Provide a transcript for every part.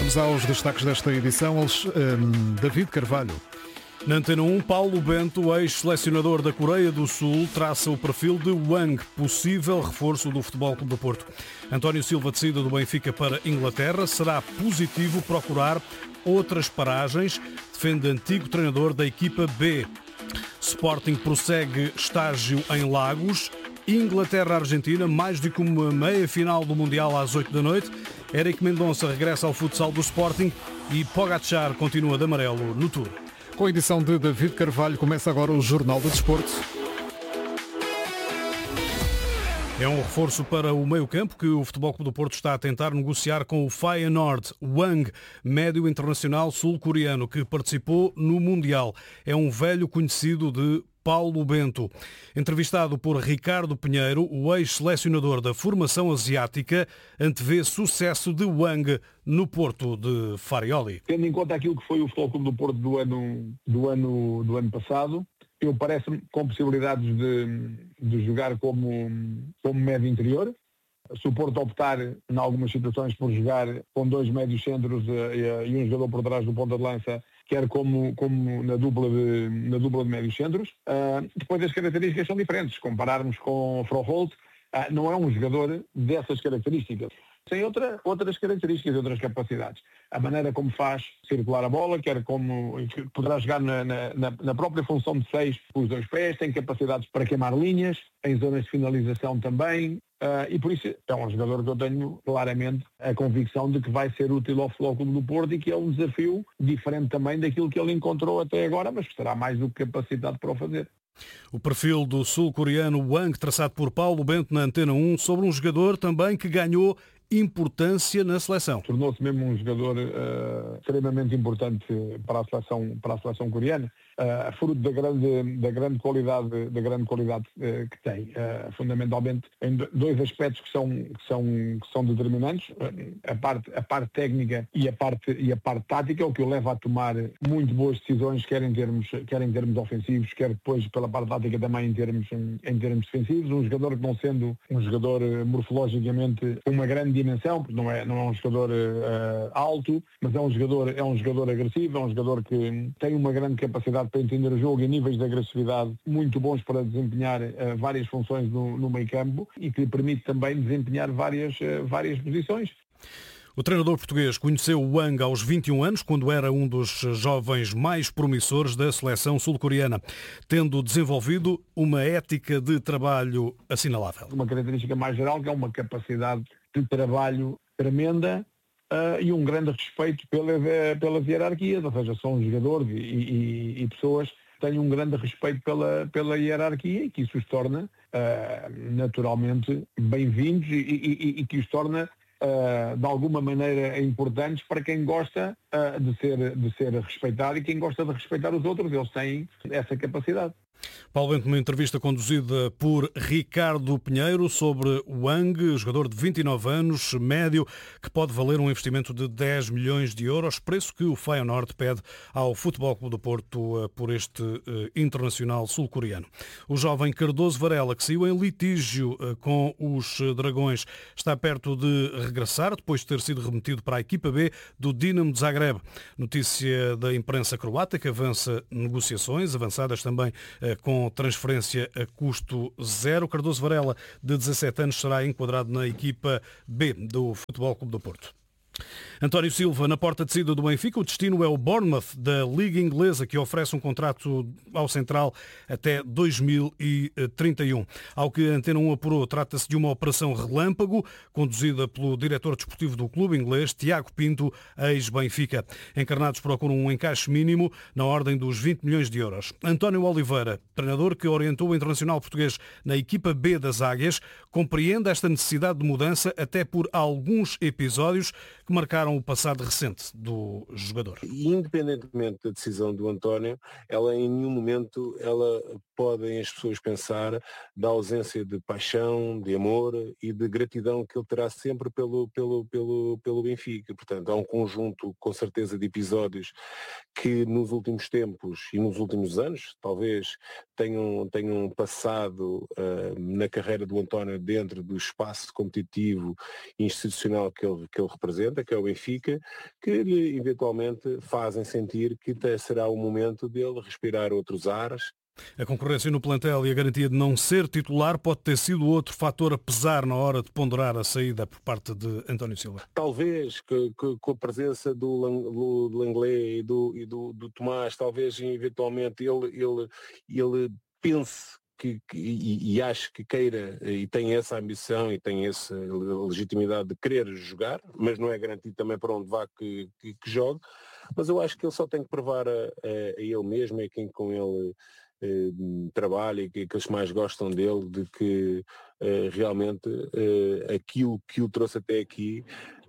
Vamos aos destaques desta edição. David Carvalho. Na Antena 1, Paulo Bento, ex-selecionador da Coreia do Sul, traça o perfil de Hwang, possível reforço do Futebol Clube do Porto. António Silva decide do Benfica para Inglaterra. Será positivo procurar outras paragens, defende antigo treinador da equipa B. Sporting prossegue estágio em Lagos. Inglaterra-Argentina, mais do que uma meia-final do Mundial às 8 da noite. Éric Mendonça regressa ao futsal do Sporting e Pogacar continua de amarelo no Tour. Com a edição de David Carvalho, começa agora o Jornal do Desporto. É um reforço para o meio-campo que o Futebol Clube do Porto está a tentar negociar com o Feyenoord. Hwang, médio internacional sul-coreano que participou no Mundial. É um velho conhecido de Paulo Bento. Entrevistado por Ricardo Pinheiro, o ex-selecionador da formação asiática, antevê sucesso de Hwang no Porto de Farioli. Tendo em conta aquilo que foi o Futebol Clube do Porto do ano passado, eu parece-me com possibilidades de jogar como médio interior. Se o Porto optar, em algumas situações, por jogar com dois médios centros e um jogador por trás do ponta de lança, quer como na dupla de médios centros. Depois as características são diferentes. Se compararmos com o Froholt, não é um jogador dessas características. Tem outras características, outras capacidades. A maneira como faz circular a bola, quer como poderá jogar na própria função de 6 com os dois pés, tem capacidades para queimar linhas, em zonas de finalização também, e por isso é um jogador que eu tenho claramente a convicção de que vai ser útil ao Futebol Clube do Porto e que é um desafio diferente também daquilo que ele encontrou até agora, mas que estará mais do que capacitado para o fazer. O perfil do sul-coreano Hwang, traçado por Paulo Bento na Antena 1, sobre um jogador também que ganhou importância na seleção. Tornou-se mesmo um jogador extremamente importante para a seleção coreana, fruto da grande qualidade que tem. Fundamentalmente em dois aspectos que são determinantes, a parte técnica e a parte tática, o que o leva a tomar muito boas decisões, quer em termos ofensivos, quer depois pela parte tática também em termos defensivos. Um jogador que, não sendo um jogador morfologicamente uma grande dimensão, porque não é um jogador alto, mas é um jogador agressivo, é um jogador que tem uma grande capacidade para entender o jogo e níveis de agressividade muito bons para desempenhar várias funções no meio campo e que lhe permite também desempenhar várias posições. O treinador português conheceu Hwang aos 21 anos, quando era um dos jovens mais promissores da seleção sul-coreana, tendo desenvolvido uma ética de trabalho assinalável. Uma característica mais geral, que é uma capacidade de trabalho tremenda e um grande respeito pelas hierarquias, ou seja, são jogadores e pessoas que têm um grande respeito pela hierarquia e que isso os torna naturalmente bem-vindos e que os torna de alguma maneira importantes para quem gosta de ser respeitado e quem gosta de respeitar os outros. Eles têm essa capacidade. Paulo Bento, numa entrevista conduzida por Ricardo Pinheiro sobre Hwang, jogador de 29 anos, médio, que pode valer um investimento de 10 milhões de euros, preço que o Feyenoord pede ao Futebol Clube do Porto por este internacional sul-coreano. O jovem Cardoso Varela, que saiu em litígio com os Dragões, está perto de regressar, depois de ter sido remetido para a equipa B do Dinamo de Zagreb. Notícia da imprensa croata, que avança negociações, avançadas também com transferência a custo zero. Cardoso Varela, de 17 anos, será enquadrado na equipa B do Futebol Clube do Porto. António Silva, na porta de saída do Benfica. O destino é o Bournemouth, da Liga Inglesa, que oferece um contrato ao central até 2031. Ao que a Antena 1 apurou, trata-se de uma operação relâmpago, conduzida pelo diretor desportivo do clube inglês, Tiago Pinto, ex-Benfica. Encarnados procuram um encaixe mínimo na ordem dos 20 milhões de euros. António Oliveira, treinador que orientou o internacional português na equipa B das Águias, compreende esta necessidade de mudança até por alguns episódios que marcaram o passado recente do jogador. Independentemente da decisão do António, ela em nenhum momento podem as pessoas pensar da ausência de paixão, de amor e de gratidão que ele terá sempre pelo Benfica. Portanto, há um conjunto, com certeza, de episódios que nos últimos tempos e nos últimos anos, talvez tenham passado na carreira do António dentro do espaço competitivo e institucional que ele representa, representa, que é o Benfica, que lhe eventualmente fazem sentir que será o momento dele respirar outros ares. A concorrência no plantel e a garantia de não ser titular pode ter sido outro fator a pesar na hora de ponderar a saída por parte de António Silva. Talvez com a presença do Lenglet e do Tomás, talvez eventualmente ele pense e acho que queira e tem essa ambição e tem essa legitimidade de querer jogar, mas não é garantido também para onde vá que jogue. Mas eu acho que ele só tem que provar a ele mesmo e quem com ele trabalha e que eles mais gostam dele, de que realmente aquilo que o trouxe até aqui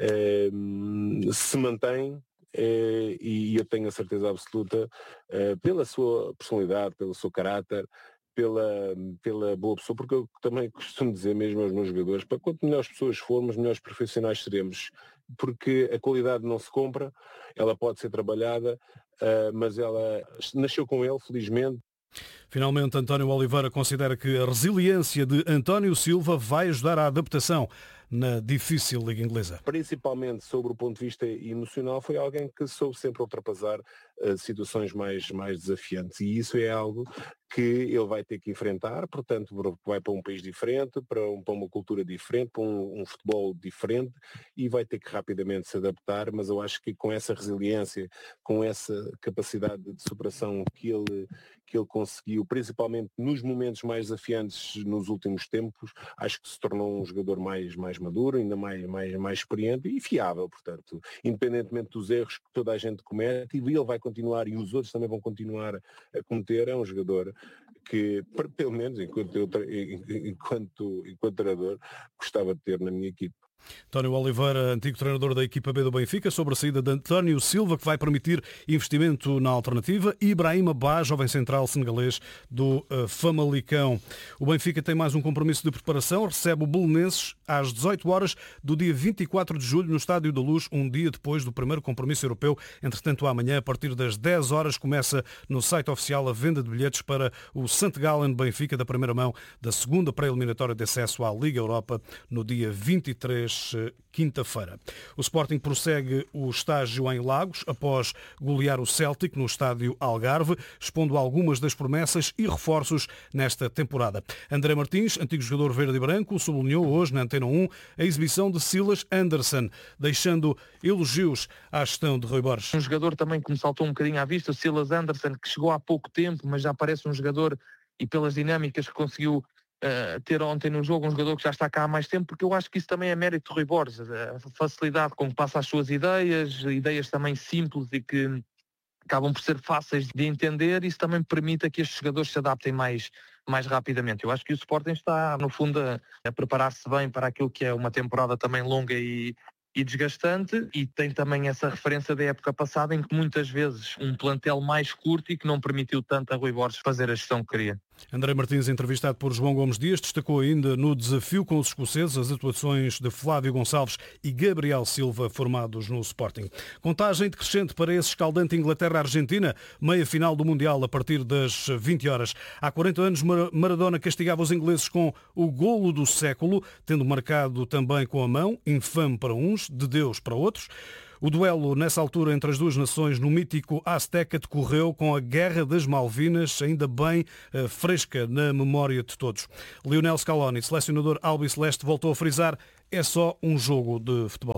se mantém, e eu tenho a certeza absoluta, pela sua personalidade, pelo seu caráter, pela boa pessoa, porque eu também costumo dizer mesmo aos meus jogadores, para quanto melhores pessoas formos, melhores profissionais seremos, porque a qualidade não se compra, ela pode ser trabalhada, mas ela nasceu com ele, felizmente. Finalmente, António Oliveira considera que a resiliência de António Silva vai ajudar à adaptação na difícil Liga Inglesa. Principalmente sobre o ponto de vista emocional, foi alguém que soube sempre ultrapassar situações mais desafiantes, e isso é algo que ele vai ter que enfrentar, portanto vai para um país diferente, para uma cultura diferente, para um futebol diferente, e vai ter que rapidamente se adaptar, mas eu acho que com essa resiliência, com essa capacidade de superação que ele conseguiu, principalmente nos momentos mais desafiantes nos últimos tempos, acho que se tornou um jogador mais maduro, ainda mais experiente e fiável, portanto, independentemente dos erros que toda a gente comete, e ele vai continuar, e os outros também vão continuar a cometer, é um jogador que, pelo menos enquanto treinador, gostava de ter na minha equipe. António Oliveira, antigo treinador da equipa B do Benfica, sobre a saída de António Silva, que vai permitir investimento na alternativa, e Ibrahima Ba, jovem central senegalês do Famalicão. O Benfica tem mais um compromisso de preparação, recebe o Belenenses às 18 horas do dia 24 de julho no Estádio da Luz, um dia depois do primeiro compromisso europeu. Entretanto, amanhã, a partir das 10 horas, começa no site oficial a venda de bilhetes para o St. Gallen Benfica, da primeira mão da segunda pré-eliminatória de acesso à Liga Europa, no dia 23, quinta-feira. O Sporting prossegue o estágio em Lagos após golear o Celtic no estádio Algarve, expondo algumas das promessas e reforços nesta temporada. André Martins, antigo jogador verde e branco, sublinhou hoje na Antena 1 a exibição de Silas Anderson, deixando elogios à gestão de Rui Borges. Um jogador também que me saltou um bocadinho à vista, o Silas Anderson, que chegou há pouco tempo, mas já parece um jogador, e pelas dinâmicas que conseguiu ter ontem no jogo, um jogador que já está cá há mais tempo, porque eu acho que isso também é mérito de Rui Borges, a facilidade com que passa as suas ideias também simples e que acabam por ser fáceis de entender, e isso também permite que estes jogadores se adaptem mais rapidamente. Eu acho que o Sporting está, no fundo, a preparar-se bem para aquilo que é uma temporada também longa e desgastante, e tem também essa referência da época passada, em que muitas vezes um plantel mais curto e que não permitiu tanto a Rui Borges fazer a gestão que queria. André Martins, entrevistado por João Gomes Dias, destacou ainda no desafio com os escoceses as atuações de Flávio Gonçalves e Gabriel Silva, formados no Sporting. Contagem decrescente para esse escaldante Inglaterra-Argentina, meia final do Mundial a partir das 20 horas. Há 40 anos Maradona castigava os ingleses com o golo do século, tendo marcado também com a mão, infame para uns, de Deus para outros. O duelo, nessa altura, entre as duas nações, no mítico Azteca, decorreu com a Guerra das Malvinas, ainda bem fresca na memória de todos. Lionel Scaloni, selecionador albiceleste, voltou a frisar: é só um jogo de futebol.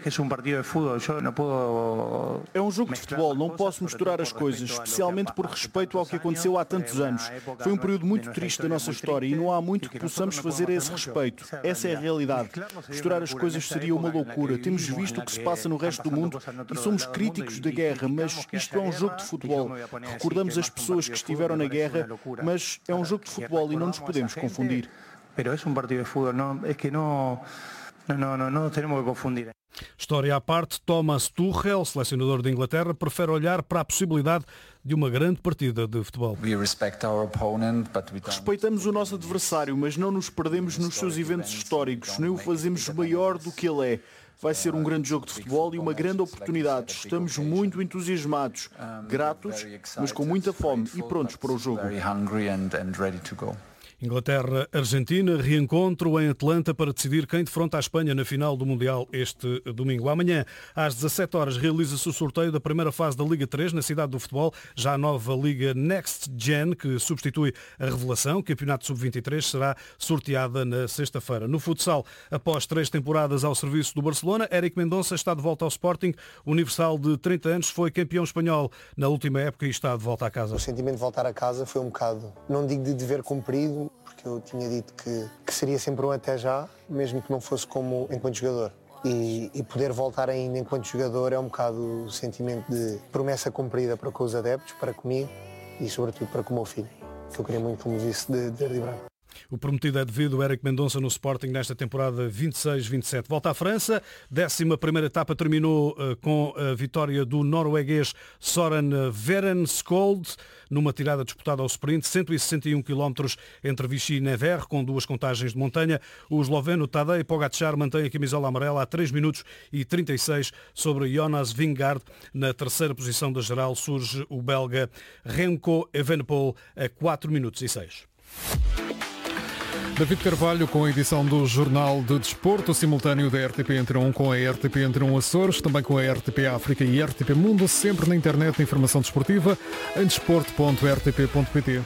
É um jogo de futebol, não posso misturar as coisas, especialmente por respeito ao que aconteceu há tantos anos. Foi um período muito triste da nossa história e não há muito que possamos fazer a esse respeito. Essa é a realidade. Misturar as coisas seria uma loucura. Temos visto o que se passa no resto do mundo e somos críticos da guerra, mas isto é um jogo de futebol. Recordamos as pessoas que estiveram na guerra, mas é um jogo de futebol e não nos podemos confundir. Não temos que confundir. História à parte, Thomas Tuchel, selecionador da Inglaterra, prefere olhar para a possibilidade de uma grande partida de futebol. Respeitamos o nosso adversário, mas não nos perdemos nos seus eventos históricos, nem o fazemos maior do que ele é. Vai ser um grande jogo de futebol e uma grande oportunidade. Estamos muito entusiasmados, gratos, mas com muita fome e prontos para o jogo. Inglaterra-Argentina, reencontro em Atlanta para decidir quem defronta a Espanha na final do Mundial este domingo. Amanhã, às 17 horas, realiza-se o sorteio da primeira fase da Liga 3 na cidade do futebol, já a nova Liga Next Gen, que substitui a Revelação. O Campeonato Sub-23 será sorteada na sexta-feira. No futsal, após 3 temporadas ao serviço do Barcelona, Éric Mendonça está de volta ao Sporting. O Universal de 30 anos foi campeão espanhol na última época e está de volta a casa. O sentimento de voltar a casa foi um bocado, não digo de dever cumprido, porque eu tinha dito que seria sempre um até já, mesmo que não fosse como enquanto jogador. E poder voltar ainda enquanto jogador é um bocado o sentimento de promessa cumprida para com os adeptos, para comigo e sobretudo para com o meu filho, que eu queria muito como vice de Verde Branco. O prometido é devido. Éric Mendonça no Sporting nesta temporada 26-27. Volta à França. 11ª etapa terminou com a vitória do norueguês Soren Verenskold numa tirada disputada ao sprint, 161 km entre Vichy e Nevers, com 2 contagens de montanha. O esloveno Tadej Pogačar mantém a camisola amarela a 3 minutos e 36 sobre Jonas Vingegaard. Na terceira posição da geral surge o belga Remco Evenepoel a 4 minutos e 6. David Carvalho com a edição do Jornal de Desporto, simultâneo da RTP Entre 1 com a RTP Entre 1 Açores, também com a RTP África e RTP Mundo, sempre na internet, informação desportiva, em desporto.rtp.pt.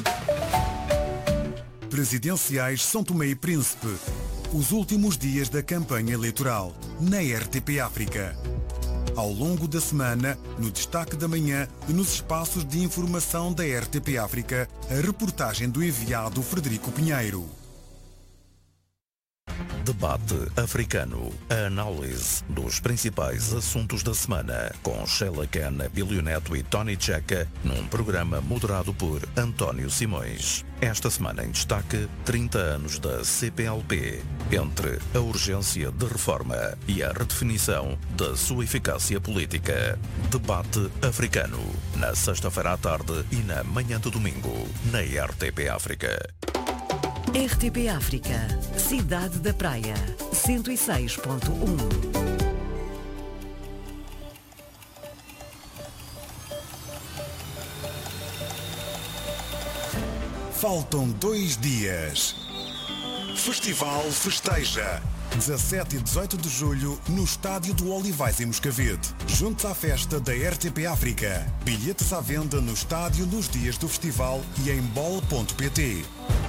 Presidenciais São Tomé e Príncipe. Os últimos dias da campanha eleitoral, na RTP África. Ao longo da semana, no destaque da manhã e nos espaços de informação da RTP África, a reportagem do enviado Frederico Pinheiro. Debate africano. A análise dos principais assuntos da semana com Sheila Khan, Abílio Neto e Tony Checa num programa moderado por António Simões. Esta semana em destaque 30 anos da CPLP. Entre a urgência de reforma e a redefinição da sua eficácia política. Debate africano. Na sexta-feira à tarde e na manhã do domingo. Na RTP África. RTP África, Cidade da Praia, 106.1. Faltam 2 dias. Festival Festeja. 17 e 18 de julho, no Estádio do Olivais, em Moscavide. Juntos à festa da RTP África. Bilhetes à venda no estádio nos dias do festival e em bol.pt.